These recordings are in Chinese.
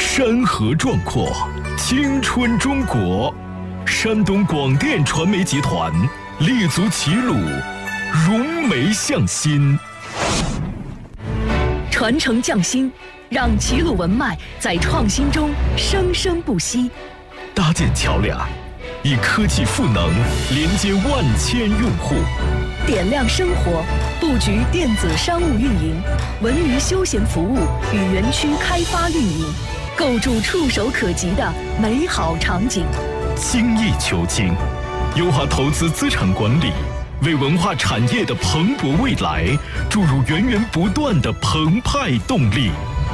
山河壮阔，青春中国。山东广电传媒集团立足齐鲁，融媒向心， 传承匠心，让齐鲁文脉在创新中生生不息。 搭建桥梁，以科技赋能连接万千用户。 点亮生活，布局电子商务运营、文娱休闲服务与园区开发运营，构筑触手可及的美好场景。 精益求精，优化投资资产管理，为文化产业的蓬勃未来注入源源不断的澎湃动力。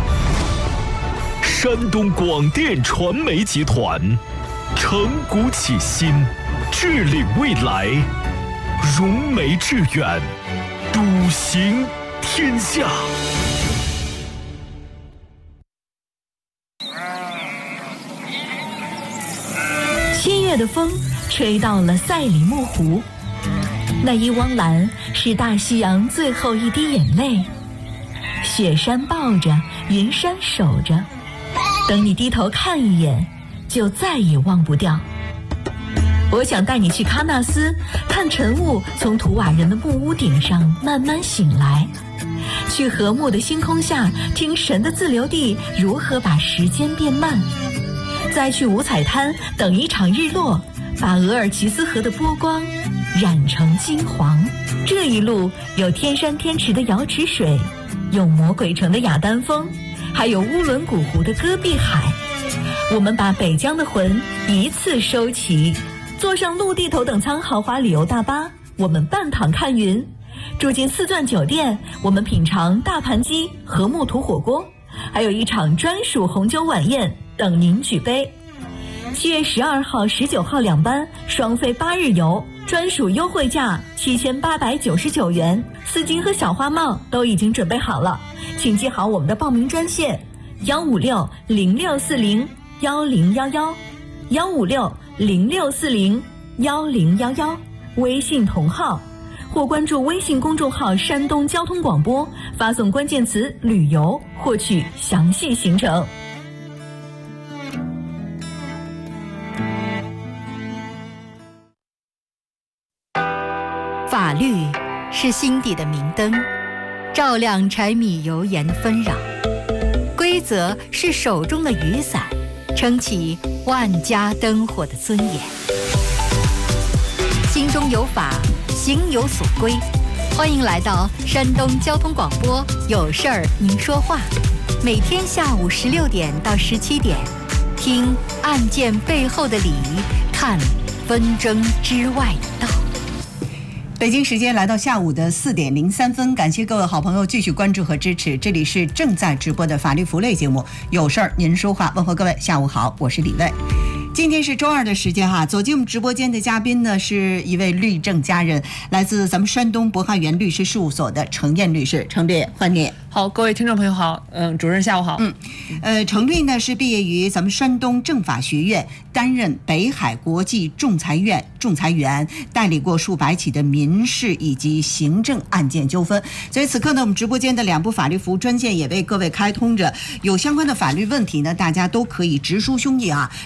山东广电传媒集团，承股启新，致力未来，融媒致远，笃行天下。 7月的风吹到了赛里木湖，那一汪蓝是大西洋最后一滴眼泪，雪山抱着，云山守着，等你低头看一眼，就再也忘不掉。我想带你去喀纳斯，看晨雾从图瓦人的木屋顶上慢慢醒来，去和睦的星空下听神的自留地如何把时间变慢，再去五彩滩等一场日落，把额尔齐斯河的波光染成金黄。这一路有天山天池的瑶池水，有魔鬼城的雅丹峰，还有乌伦古湖的戈壁海。我们把北疆的魂一次收齐，坐上陆地头等舱豪华旅游大巴，我们半躺看云；住进4钻酒店，我们品尝大盘鸡和木土火锅，还有一场专属红酒晚宴等您举杯。7月12号、19号2班双飞8日游，专属优惠价7899元，丝巾和小花帽都已经准备好了，请记好我们的报名专线156-0640-1011，156-0640-1011，微信同号，或关注微信公众号山东交通广播，发送关键词旅游获取详细行程。 法律是心底的明灯，照亮柴米油盐的纷扰；规则是手中的雨伞，撑起万家灯火的尊严。心中有法，行有所归。欢迎来到山东交通广播，有事儿您说话，每天下午16点到17点，听案件背后的理，看纷争之外的道。 北京时间来到下午的4点03分，感谢各位好朋友继续关注和支持，这里是正在直播的法律服务类节目，有事儿您说话，问候各位下午好，我是李卫。今天是周二的时间哈，走进我们直播间的嘉宾呢是一位律政佳人，来自咱们山东渤海源律师事务所的程燕律师。程律，欢迎你。 好，各位听众朋友好，主任下午好。 程律呢是毕业于咱们山东政法学院，担任北海国际仲裁院仲裁员，代理过数百起的民事以及行政案件纠纷。所以此刻呢，我们直播间的2部法律服务专线也为各位开通着，有相关的法律问题呢，大家都可以直抒胸臆啊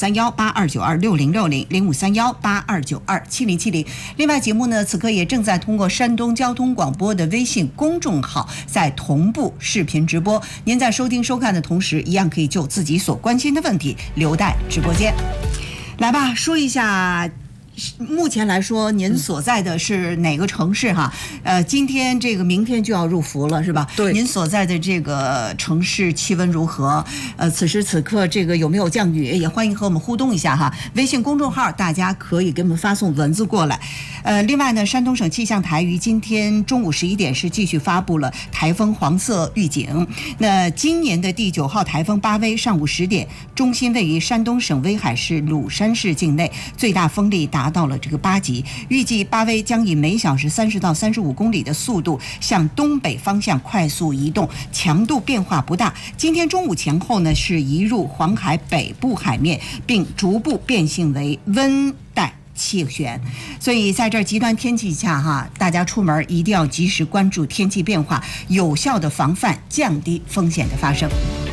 ，053182906060，053182927070。另外，节目呢此刻也正在通过山东交通广播的微信公众号在同步视频直播，您在收听收看的同时，一样可以就自己所关心的问题留待直播间。来吧，说一下目前来说您所在的是哪个城市哈？今天这个明天就要入伏了是吧？ 对。 您所在的这个城市气温如何？此时此刻这个有没有降雨？也欢迎和我们互动一下哈。微信公众号大家可以给我们发送文字过来。另外呢，山东省气象台于今天中午11点是继续发布了台风黄色预警。那今年的第9号台风巴威上午10点，中心位于山东省威海市鲁山市境内，最大风力达到了这个8级。预计巴威将以每小时30到35公里的速度向东北方向快速移动，强度变化不大。今天中午前后呢是移入黄海北部海面，并逐步变性为温带气旋。所以在这极端天气下哈，大家出门一定要及时关注天气变化，有效的防范，降低风险的发生。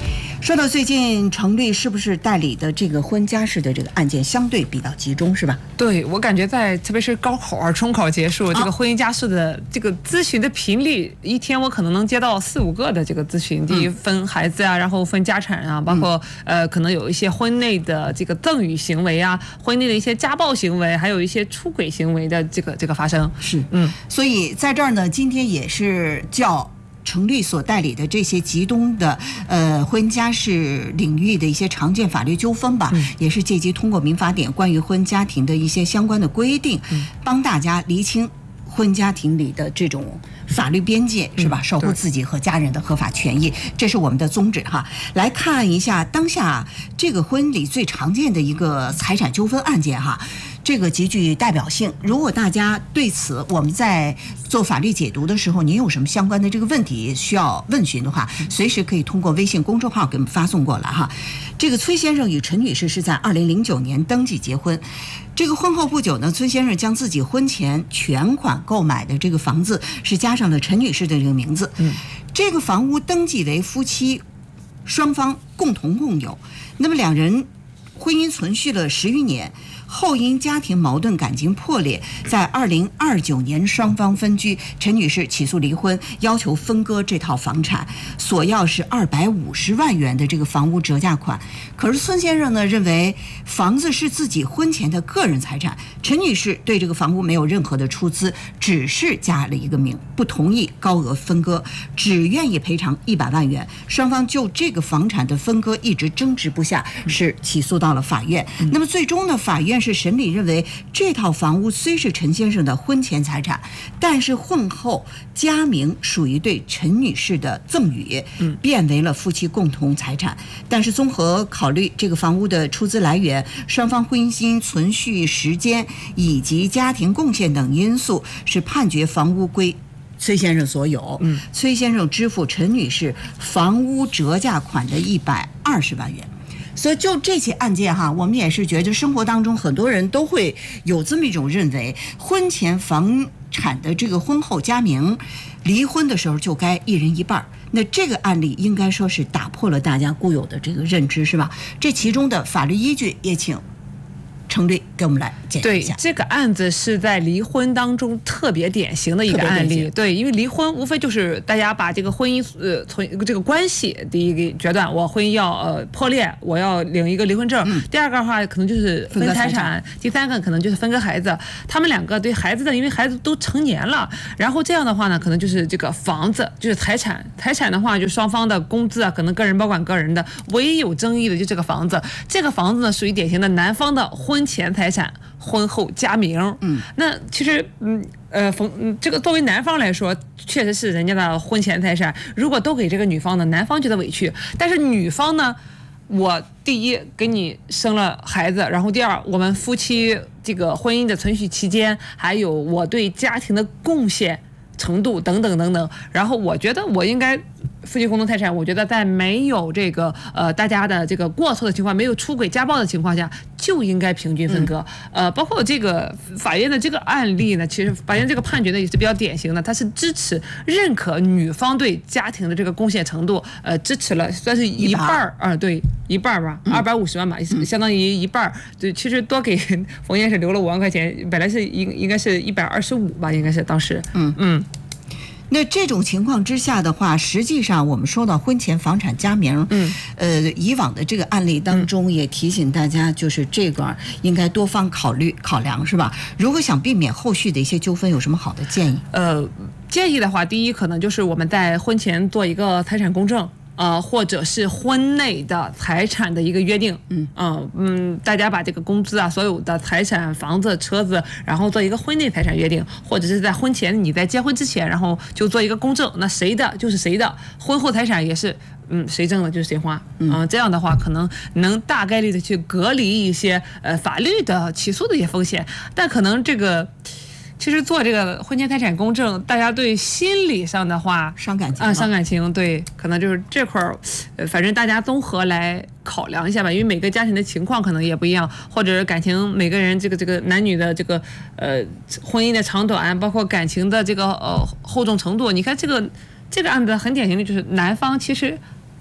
说到最近成立是不是代理的这个婚家式的这个案件相对比较集中，是吧？ 对，我感觉特别是高考中考结束，这个婚姻家事的这个咨询的频率，一天我可能能接到4、5个的这个咨询。第一分孩子啊，然后分家产啊，包括可能有一些婚内的这个赠与行为啊，婚内的一些家暴行为，还有一些出轨行为的这个发生。 是，所以在这儿呢，今天也是叫成立所代理的这些集中的婚家事领域的一些常见法律纠纷吧，也是借机通过民法典关于婚家庭的一些相关的规定，帮大家厘清婚家庭里的这种法律边界，是吧？守护自己和家人的合法权益，这是我们的宗旨哈。来看一下当下这个婚礼最常见的一个财产纠纷案件哈。这个极具代表性。如果大家对此我们在做法律解读的时候，您有什么相关的这个问题需要问询的话，随时可以通过微信公众号给我们发送过来哈。这个崔先生与陈女士是在2009年登记结婚，这个婚后不久呢，崔先生将自己婚前全款购买的这个房子是加上了陈女士的这个名字，这个房屋登记为夫妻双方共同共有，那么两人婚姻存续了10余年。后因家庭矛盾感情破裂，在2029年双方分居，陈女士起诉离婚，要求分割这套房产，索要是250万元的这个房屋折价款。可是孙先生呢认为房子是自己婚前的个人财产，陈女士对这个房屋没有任何的出资，只是加了一个名，不同意高额分割，只愿意赔偿100万元。双方就这个房产的分割一直争执不下，是起诉到了法院。那么最终呢，法院是审理认为这套房屋虽是陈先生的婚前财产，但是婚后加名属于对陈女士的赠与，变为了夫妻共同财产。但是综合考虑这个房屋的出资来源、双方婚姻存续时间以及家庭贡献等因素，是判决房屋归崔先生所有，崔先生支付陈女士房屋折价款的120万元。所以就这起案件哈，我们也是觉得生活当中很多人都会有这么一种认为，婚前房产的这个婚后加名，离婚的时候就该一人一半。那这个案例应该说是打破了大家固有的这个认知，是吧？这其中的法律依据也请程律给我们来解释一下。 对，这个案子是在离婚当中特别典型的一个案例。对，因为离婚无非就是大家把这个婚姻这个关系第一个决断，我婚姻要破裂，我要领一个离婚证。第二个的话可能就是分财产，第三个可能就是分割孩子。他们两个对孩子的，因为孩子都成年了，然后这样的话呢，可能就是这个房子就是财产，财产的话就双方的工资啊，可能个人保管个人的，唯一有争议的就这个房子。这个房子呢属于典型的男方的婚前财产，婚后加名。那其实这个作为男方来说，确实是人家的婚前财产，如果都给这个女方呢，男方觉得委屈，但是女方呢，我第一给你生了孩子，然后第二我们夫妻这个婚姻的存续期间，还有我对家庭的贡献程度等等等等，然后我觉得我应该夫妻共同财产，我觉得在没有这个大家的这个过错的情况，没有出轨家暴的情况下，就应该平均分割。包括这个法院的这个案例呢，其实法院这个判决呢也是比较典型的，它是支持认可女方对家庭的这个贡献程度，支持了算是一半对一半吧，250万吧，相当于一半。对，其实多给冯先生留了5万块钱，本来是应该是125吧，应该是当时。 那这种情况之下的话，实际上我们说到婚前房产加名，以往的这个案例当中也提醒大家，就是这个应该多方考量，是吧？如果想避免后续的一些纠纷，有什么好的建议？ 建议的话，第一可能就是我们在婚前做一个财产公证。或者是婚内的财产的一个约定，大家把这个工资啊，所有的财产、房子、车子，然后做一个婚内财产约定，或者是在婚前你在结婚之前，然后就做一个公证，那谁的就是谁的，婚后财产也是，谁挣的就是谁花，这样的话可能能大概率的去隔离一些法律的起诉的一些风险，但可能这个。其实做这个婚前财产公证，大家对心理上的话伤感情伤感情，对，可能就是这块儿，反正大家综合来考量一下吧，因为每个家庭的情况可能也不一样，或者是感情每个人这个男女的这个婚姻的长短，包括感情的这个厚重程度，你看这个案子很典型的就是男方其实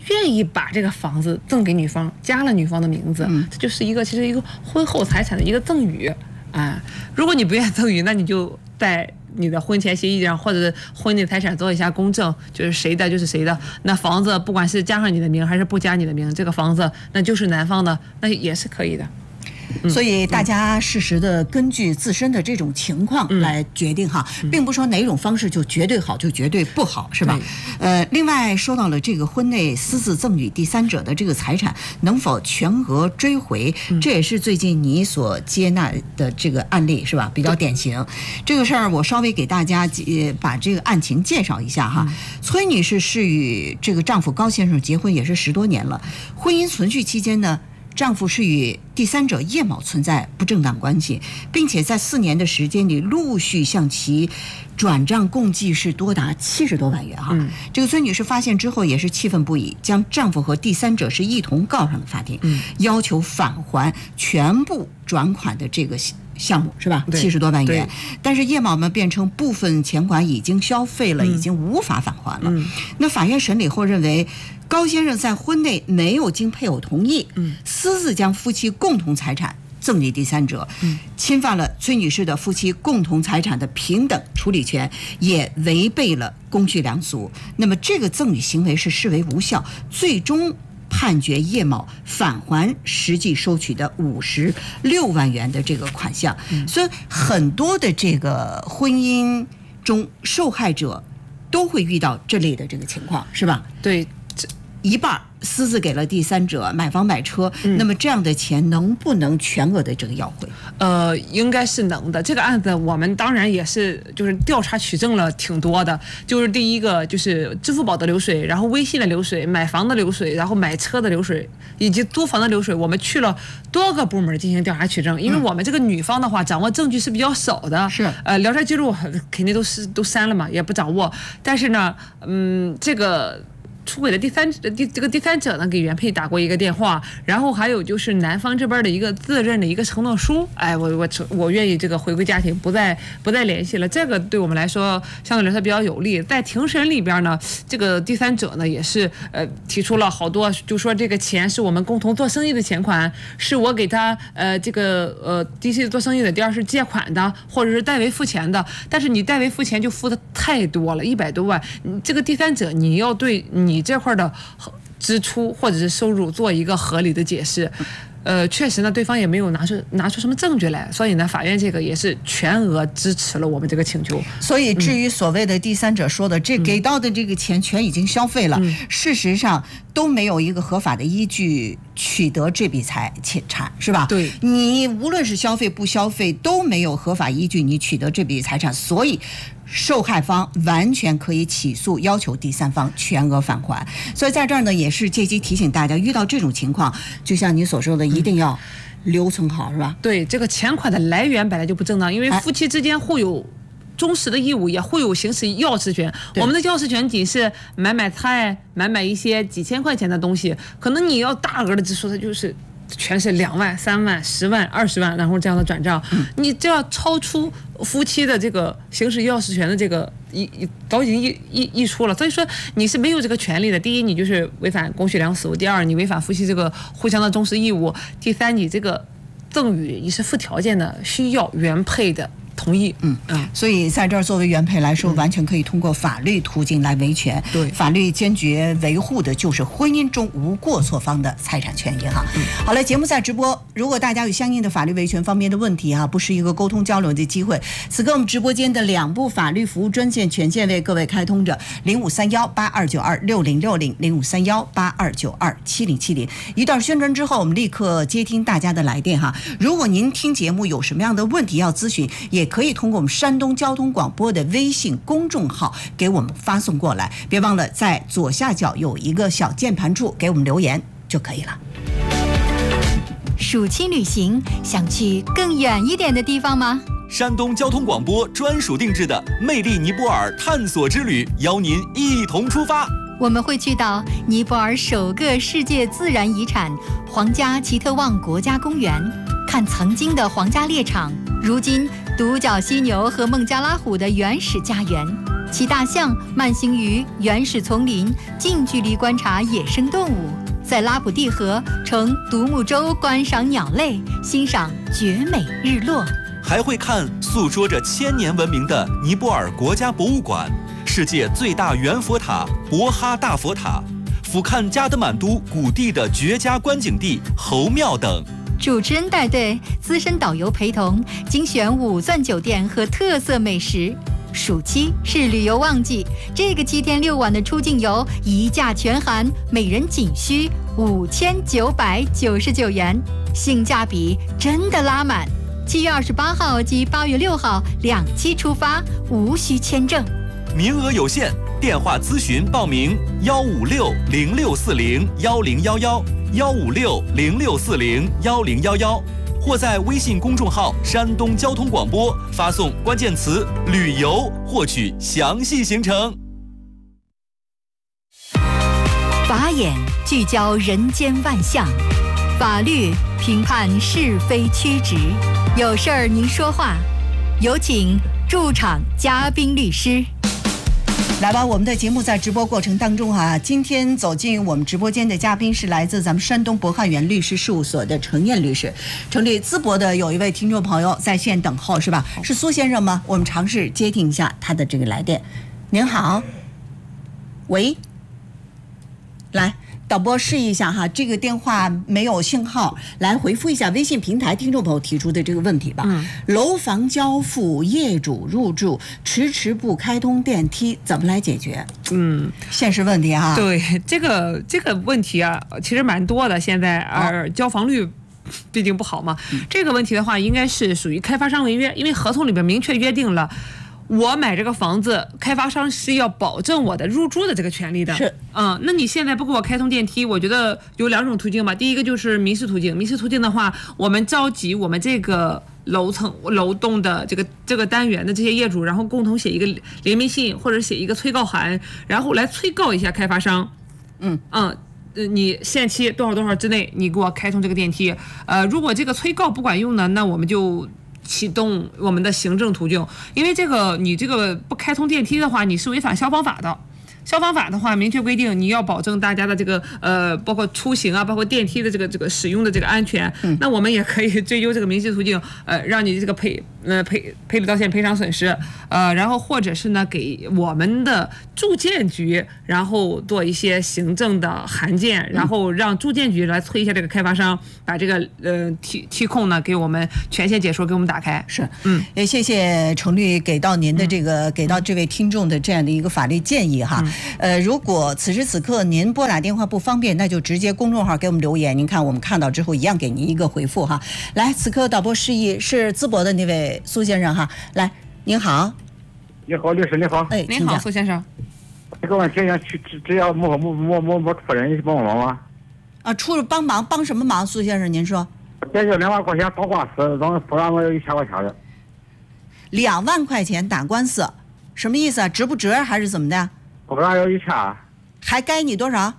愿意把这个房子赠给女方，加了女方的名字，这就是其实一个婚后财产的一个赠与啊。如果你不愿意赠与，那你就在你的婚前协议上或者是婚内财产做一下公证，就是谁的就是谁的。那房子不管是加上你的名还是不加你的名，这个房子那就是男方的，那也是可以的。 所以大家适时的根据自身的这种情况来决定哈，并不说哪种方式就绝对好就绝对不好，是吧？另外说到了这个婚内私自赠与第三者的这个财产能否全额追回，这也是最近你所接纳的这个案例，是吧？比较典型。这个事儿我稍微给大家把这个案情介绍一下哈。崔女士是与这个丈夫高先生结婚也是10多年了，婚姻存续期间呢，丈夫是与第三者叶某存在不正当关系，并且在4年的时间里陆续向其转账共计是多达70多万元哈。这个崔女士发现之后也是气愤不已，将丈夫和第三者是一同告上了法庭，要求返还全部转款的这个项目，是吧？70多万元。但是叶某们辩称部分钱款已经消费了，已经无法返还了。那法院审理后认为，高先生在婚内没有经配偶同意，私自将夫妻共同财产赠给第三者，侵犯了崔女士的夫妻共同财产的平等处理权，也违背了公序良俗。那么这个赠与行为是视为无效，最终判决叶某返还实际收取的56万元的这个款项。所以很多的这个婚姻中受害者都会遇到这类的这个情况，是吧？ 对， 一半私自给了第三者买房买车，那么这样的钱能不能全额的这个要回？ 应该是能的。这个案子我们当然也是就是调查取证了挺多的，就是第一个就是支付宝的流水，然后微信的流水，买房的流水，然后买车的流水，以及租房的流水，我们去了多个部门进行调查取证。因为我们这个女方的话掌握证据是比较少的， 是聊天记录肯定都删了嘛，也不掌握。但是呢，这个出轨的第三者呢，给原配打过一个电话，然后还有就是男方这边的一个自认的一个承诺书，哎，我愿意这个回归家庭，不再联系了。这个对我们来说相对来说比较有利。在庭审里边呢，这个第三者呢也是提出了好多，就说这个钱是我们共同做生意的钱款，是我给他第一是做生意的，第二是借款的，或者是代为付钱的。但是你代为付钱就付的太多了，100多万，这个第三者你要对你这块的支出或者是收入做一个合理的解释。确实呢，对方也没有拿出什么证据来，所以呢，法院这个也是全额支持了我们这个请求。 所以至于所谓的第三者说的这给到的这个钱全已经消费了，事实上都没有一个合法的依据取得这笔财产，是吧？ 对， 你无论是消费不消费都没有合法依据你取得这笔财产，所以受害方完全可以起诉，要求第三方全额返还。所以在这儿呢，也是借机提醒大家，遇到这种情况，就像你所说的，一定要留存好，是吧？ 对，这个钱款的来源本来就不正当，因为夫妻之间互有忠实的义务，也会有行使钥匙权。我们的钥匙权仅是买菜，买一些几千块钱的东西，可能你要大额的支出，它就是全是2万、3万、10万、20万，然后这样的转账，你这要超出夫妻的这个行使钥匙权的这个早已经溢出了，所以说你是没有这个权利的。第一，你就是违反公序良俗；第二，你违反夫妻这个互相的忠实义务；第三，你这个赠与你是附条件的，需要原配的同意。 所以在这儿作为原配来说，完全可以通过法律途径来维权。 对， 法律坚决维护的就是婚姻中无过错方的财产权益哈。好了，节目在直播，如果大家有相应的法律维权方面的问题哈，不是一个沟通交流的机会，此刻我们直播间的2部法律服务专线全线为各位开通着，0531-8292-6060，0531-8292-7070。一段宣传之后，我们立刻接听大家的来电哈。如果您听节目有什么样的问题要咨询，也可以通过我们山东交通广播的微信公众号给我们发送过来，别忘了在左下角有一个小键盘处给我们留言就可以了。 暑期旅行，想去更远一点的地方吗？ 山东交通广播专属定制的魅力尼泊尔探索之旅，邀您一同出发。 我们会去到尼泊尔首个世界自然遗产皇家奇特旺国家公园，看曾经的皇家猎场，如今独角犀牛和孟加拉虎的原始家园， 骑大象慢行于原始丛林，近距离观察野生动物；在拉普蒂河乘独木舟观赏鸟类，欣赏绝美日落。 还会看诉说着1000年文明的尼泊尔国家博物馆，世界最大圆佛塔博哈大佛塔，俯瞰加德满都谷地的绝佳观景地侯庙等。 主持人带队，资深导游陪同，精选5钻酒店和特色美食。暑期是旅游旺季，这个7天6晚的出境游一价全含，每人仅需5999元，性价比真的拉满。7月28号及8月6号2期出发，无需签证， 名额有限，电话咨询报名156064011，15606401011，或在微信公众号山东交通广播发送关键词旅游获取详细行程。 法眼聚焦人间万象，法律评判是非曲直，有事儿您说话，有请驻场嘉宾律师。 来吧，我们的节目在直播过程当中今天走进我们直播间的嘉宾是来自咱们山东博汉源律师事务所的程燕律师。程律，淄博的有一位听众朋友在线等候，是吧？是苏先生吗？我们尝试接听一下他的这个来电。您好，喂，来。导播试一下这个电话没有信号，来回复一下微信平台听众朋友提出的这个问题吧。楼房交付，业主入住迟不开通电梯，怎么来解决？现实问题对，这个问题其实蛮多的。现在交房率毕竟不好嘛。这个问题的话，应该是属于开发商违约，因为合同里边明确约定了。我买这个房子，开发商是要保证我的入住的这个权利的。 是， 那你现在不给我开通电梯，我觉得有2种途径吧。第一个就是民事途径，民事途径的话，我们召集我们这个楼栋的这个单元的这些业主，然后共同写一个联名信或者写一个催告函，然后来催告一下开发商。你限期多少之内，你给我开通这个电梯。如果这个催告不管用呢，那我们就启动我们的行政途径，因为你这个不开通电梯的话，你是违反消防法的。消防法的话明确规定，你要保证大家的这个包括出行包括电梯的这个使用的这个安全。那我们也可以追究这个民事途径，让你这个赔礼道歉赔偿损失，然后或者是呢给我们的住建局，然后做一些行政的函件，然后让住建局来催一下这个开发商，把这个梯控呢给我们权限解说，给我们打开。 是，也谢谢程律给到您的给到这位听众的这样的一个法律建议如果此时此刻您拨打电话不方便，那就直接公众号给我们留言，您看我们看到之后一样给您一个回复来，此刻导播示意是淄博的那位苏先生来，您好。 你好，律师你好。 您好，苏先生。 这个问题想去，只要没出人，你帮忙吗？ 帮什么忙？苏先生，您说。 解决2万块钱打官司，不让我有1000块钱的。 2万块钱打官司，什么意思值不值还是怎么的？ 不让有1000。 还该你多少？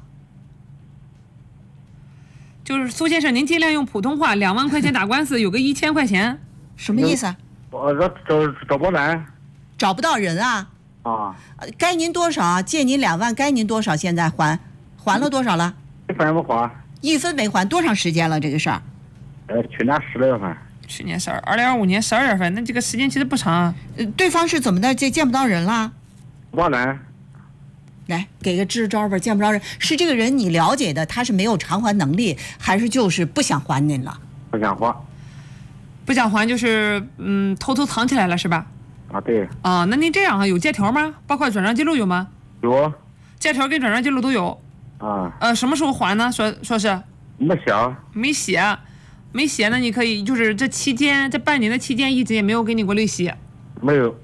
就是苏先生，您尽量用普通话。2万块钱打官司，有个1000块钱， 什么意思？ 我找不来， 找不到人该您多少？借您2万，该您多少？现在还了多少了 ？1分没还 ，1分没还，多长时间了？这个事儿？ 去年12月份。 去年2025年12月份，那这个时间其实不长。 对方是怎么的？见不到人了？ 我来。 来给个支招吧，见不着人，是这个人你了解的，他是没有偿还能力，还是就是不想还您了？ 不想还。 不想还就是偷藏起来了是吧？ 对。 那您这样有借条吗？包括转账记录有吗？ 有。 借条跟转账记录都有。什么时候还呢？说是没写，那你可以就是这半年的期间一直也没有给你过利息。 没有。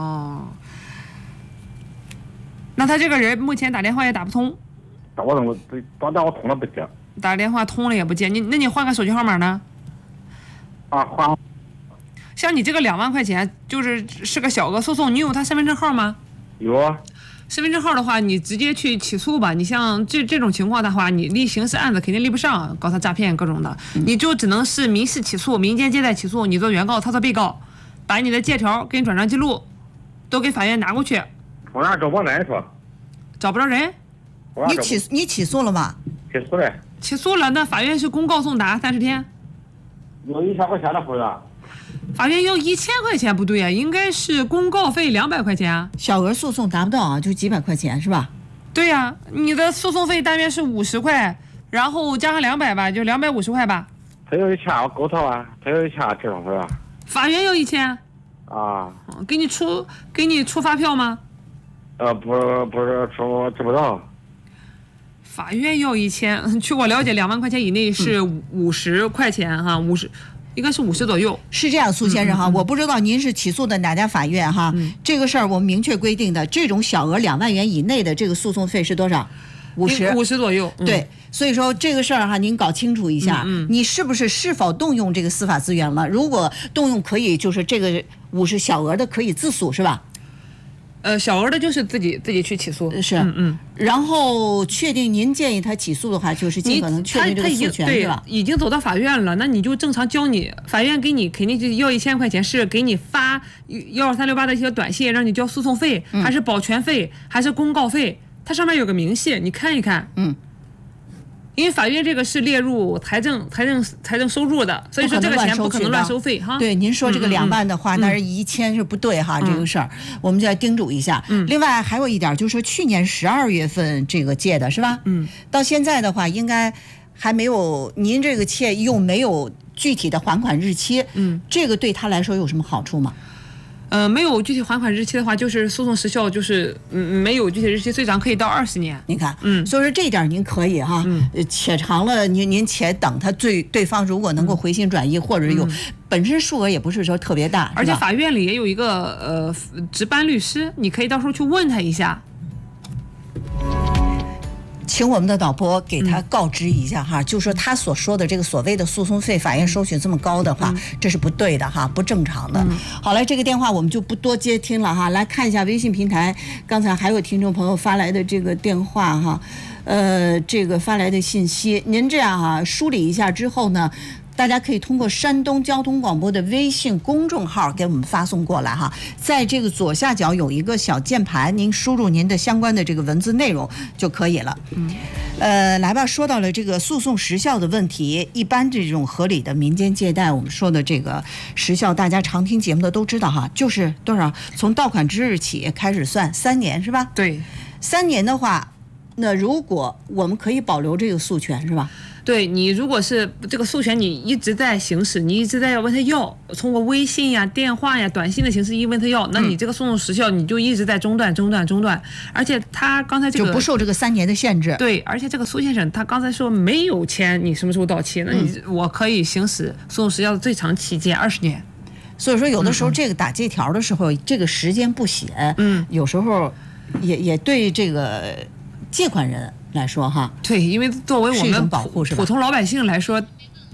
那他这个人目前打电话也打不通。 打电话通了不接。 打电话通了也不接，那你换个手机号码呢？ 换。 像你这个2万块钱，是个小额诉讼，你有他身份证号吗？ 有。 身份证号的话，你直接去起诉吧。你像这种情况的话，你立刑事案子肯定立不上，搞他诈骗各种的，你就只能是民事起诉、民间借贷起诉，你做原告，他做被告，把你的借条跟转账记录都给法院拿过去。 我那找不着人说。 找不着人？ 你起诉了吗？ 起诉了。 起诉了，那法院是公告送达30天。 有1000块钱的不是？ 法院要1000块钱，不对啊，应该是公告费200块钱啊。 小额诉讼达不到啊，就几百块钱是吧？ 对呀、你的诉讼费大约是50块，然后加上200吧，就250块吧。 他要1000，我沟通啊，他要1000这种是吧？ 法院要1000。 啊。 给你出发票吗？ 不是出知不道。 法院要1000，据我了解，2万块钱以内是50块钱哈，50，应该是50左右。 是这样，苏先生哈，我不知道您是起诉的哪家法院哈。这个事儿我们明确规定的，这种小额2万元以内的这个诉讼费是多少？50 左右。 对，所以说这个事儿哈，您搞清楚一下，你是否动用这个司法资源了？如果动用，可以就是这个50小额的可以自诉是吧？ 小额的就是自己去起诉， 是，然后确定您建议他起诉的话，就是尽可能确定这个诉权是吧？ 已经走到法院了，那你就正常交你，法院给你肯定就要1000块钱，是给你发12368的一些短信，让你交诉讼费，还是保全费，还是公告费？它上面有个明细，你看一看。因为法院这个是列入财政收入的，所以说这个钱不可能乱收费哈。 对，您说这个2万的话，那是1000是不对哈，这个事儿我们就要叮嘱一下。另外还有一点就是说，去年12月份这个借的是吧？到现在的话，应该还没有，您这个借又没有具体的还款日期，这个对他来说有什么好处吗？ 没有具体还款日期的话，就是诉讼时效就是没有具体日期，最长可以到20年。 您看，所以说这一点您可以哈，且长了您且等他对方如果能够回心转意，或者有本身数额也不是说特别大， 而且法院里也有一个值班律师，你可以到时候去问他一下。 请我们的导播给他告知一下哈，就说他所说的这个所谓的诉讼费，法院收取这么高的话，这是不对的哈，不正常的。好了，这个电话我们就不多接听了哈，来看一下微信平台，刚才还有听众朋友发来的这个电话哈，这个发来的信息，您这样哈梳理一下之后呢，大家可以通过山东交通广播的微信公众号给我们发送过来哈，在这个左下角有一个小键盘，您输入您的相关的这个文字内容就可以了。来吧，说到了这个诉讼时效的问题，一般这种合理的民间借贷，我们说的这个时效，大家常听节目的都知道哈，就是多少？从到款之日起开始算3年是吧？ 对 ，3年的话，那如果我们可以保留这个诉权是吧？ 对，你如果是这个诉权你一直在行使，你一直在要问他要，通过微信呀、电话呀、短信的形式一问他要，那你这个诉讼时效你就一直在中断，而且他刚才这个就不受这个3年的限制。 对，而且这个苏先生他刚才说没有签，你什么时候到期？那我可以行使诉讼时效的最长期间20年。 所以说有的时候这个打借条的时候，这个时间不写，有时候也对这个借款人来说哈， 对，因为作为我们普通老百姓来说，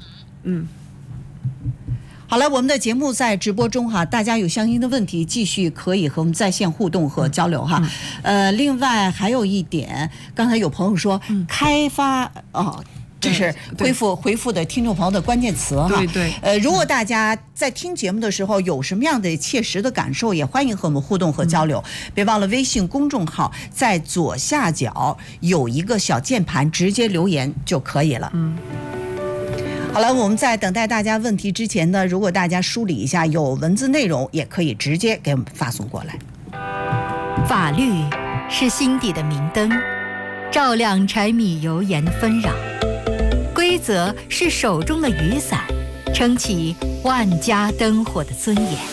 好了，我们的节目在直播中哈，大家有相应的问题，继续可以和我们在线互动和交流哈。另外还有一点，刚才有朋友说开发这是回复的听众朋友的关键词哈。 对。 如果大家在听节目的时候有什么样的切实的感受，也欢迎和我们互动和交流。别忘了微信公众号在左下角有一个小键盘，直接留言就可以了。好了，我们在等待大家问题之前呢，如果大家梳理一下有文字内容，也可以直接给我们发送过来。 法律是心底的明灯，照亮柴米油盐的纷扰。规则是手中的雨伞，撑起万家灯火的尊严。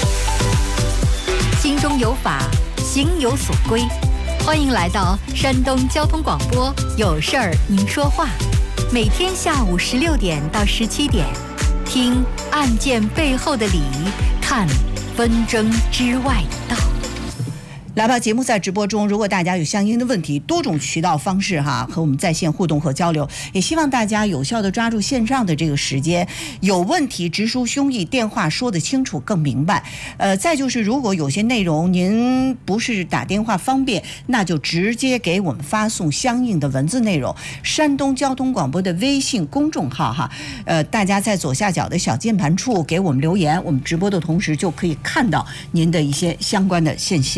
心中有法，行有所归。欢迎来到山东交通广播，有事儿您说话。每天下午16点到17点，听案件背后的理，看纷争之外的道。 来吧，节目在直播中，如果大家有相应的问题，多种渠道方式哈，和我们在线互动和交流，也希望大家有效的抓住线上的这个时间，有问题直抒胸臆，电话说得清楚更明白。再就是如果有些内容您不是打电话方便，那就直接给我们发送相应的文字内容。山东交通广播的微信公众号哈，大家在左下角的小键盘处给我们留言，我们直播的同时就可以看到您的一些相关的信息了。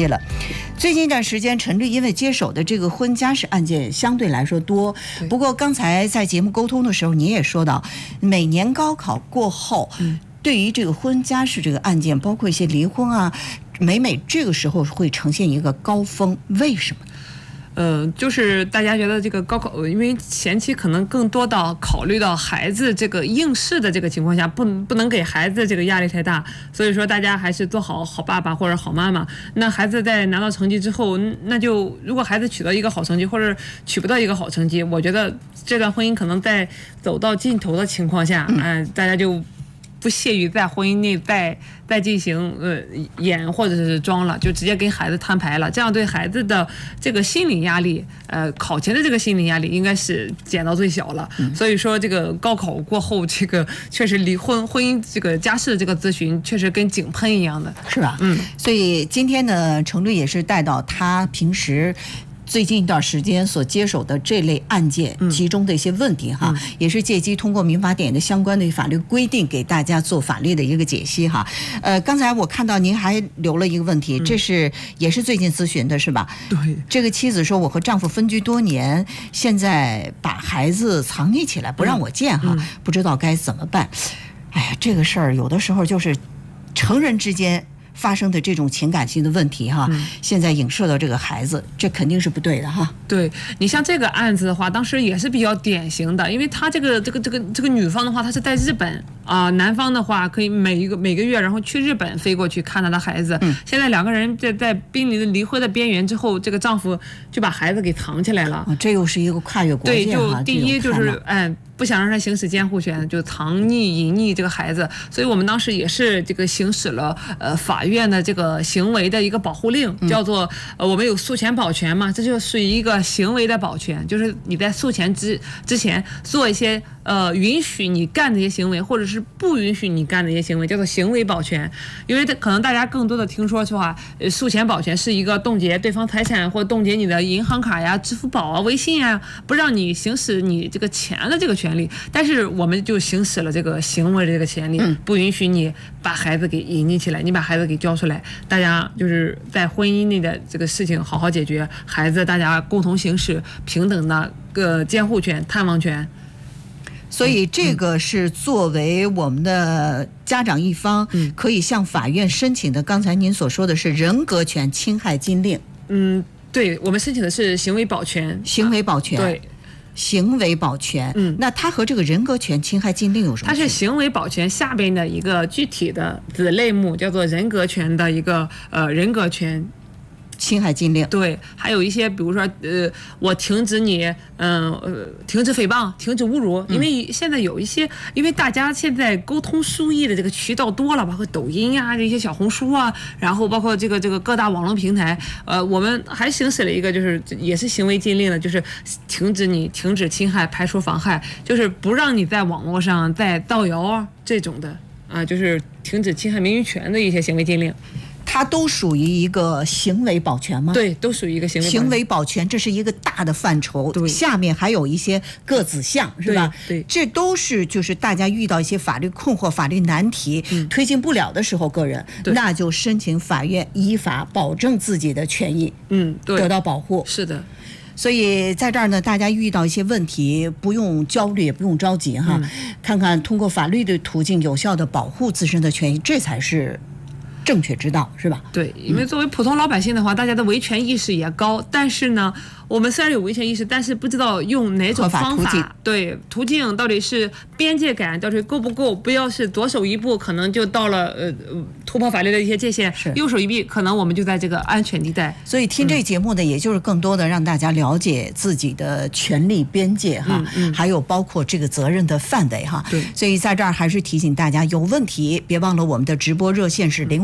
最近一段时间，陈律因为接手的这个婚家事案件相对来说多，不过刚才在节目沟通的时候，你也说到，每年高考过后，对于这个婚家事这个案件，包括一些离婚啊，每这个时候会呈现一个高峰，为什么？ 就是大家觉得这个高考，因为前期可能更多到考虑到孩子这个应试的这个情况下，不能给孩子这个压力太大，所以说大家还是做好爸爸或者好妈妈。那孩子在拿到成绩之后，那就如果孩子取得一个好成绩，或者取不到一个好成绩，我觉得这段婚姻可能在走到尽头的情况下，大家就不屑于在婚姻内再进行演或者是装了，就直接跟孩子摊牌了，这样对孩子的这个心理压力，考前的这个心理压力应该是减到最小了。所以说这个高考过后，这个确实离婚姻这个家事这个咨询确实跟井喷一样的， 是吧？所以今天呢，程律也是带到他平时最近一段时间所接手的这类案件其中的一些问题哈，也是借机通过民法典的相关的法律规定给大家做法律的一个解析哈。刚才我看到您还留了一个问题，这是也是最近咨询的是吧？ 对， 这个妻子说，我和丈夫分居多年，现在把孩子藏匿起来不让我见哈，不知道该怎么办。哎呀，这个事儿有的时候就是成人之间发生的这种情感性的问题哈，现在影射到这个孩子，这肯定是不对的哈。 对，你像这个案子的话，当时也是比较典型的，因为他这个女方的话，她是在日本啊，男方的话可以每个月然后去日本飞过去看他的孩子。现在两个人在濒临离婚的边缘之后，这个丈夫就把孩子给藏起来了。 这又是一个跨越国界哈。 对，就第一就是不想让他行使监护权，就藏匿隐匿这个孩子，所以我们当时也是这个行使了法院的这个行为的一个保护令，叫做我们有诉前保全嘛，这就属于一个行为的保全，就是你在诉前之前做一些允许你干的一些行为，或者是不允许你干的一些行为，叫做行为保全。因为可能大家更多的听说话，诉前保全是一个冻结对方财产或冻结你的银行卡呀、支付宝啊、微信啊，不让你行使你这个钱的这个权利。但是我们就行使了这个行为的这个权利，不允许你把孩子给隐匿起来，你把孩子给交出来，大家就是在婚姻内的这个事情好好解决，孩子大家共同行使平等的监护权、探望权。 所以这个是作为我们的家长一方可以向法院申请的。刚才您所说的是人格权侵害禁令。 对，我们申请的是行为保全。行为保全。对。 行为保全，那它和这个人格权侵害禁令有什么？ 它是行为保全下边的一个具体的子类目，叫做人格权的一个人格权侵害禁令。 对，还有一些比如说我停止你停止诽谤，停止侮辱，因为现在有一些，因为大家现在沟通疏议的这个渠道多了，包括抖音呀、这些小红书啊，然后包括这个各大网络平台，我们还行使了一个就是也是行为禁令的，就是停止侵害，排除妨害，就是不让你在网络上再造谣这种的啊，就是停止侵害名誉权的一些行为禁令。 它都属于一个行为保全吗？ 对，都属于一个行为保全，这是一个大的范畴，下面还有一些各子项，是吧？ 对， 这都是就是大家遇到一些法律困惑、法律难题推进不了的时候，个人那就申请法院依法保证自己的权益，得到保护。 是的。 所以在这儿呢，大家遇到一些问题，不用焦虑，也不用着急哈，看看通过法律的途径有效的保护自身的权益，这才是正确之道，是吧？ 对，因为作为普通老百姓的话，大家的维权意识也高，但是呢，我们虽然有维权意识，但是不知道用哪种方法。对，途径到底是边界感到底够不够？不要是左手一步，可能就到了突破法律的一些界限；右手一步，可能我们就在这个安全地带。 所以听这节目呢，也就是更多的让大家了解自己的权利边界哈，还有包括这个责任的范围哈。 对， 所以在这儿还是提醒大家，有问题别忘了我们的直播热线是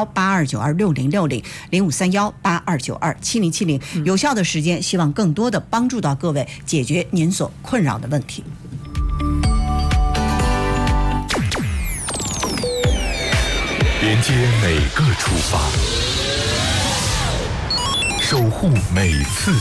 0531826060，053182927070，有效的时间，希望更多的帮助到各位解决您所困扰的问题。 连接每个出发，守护每次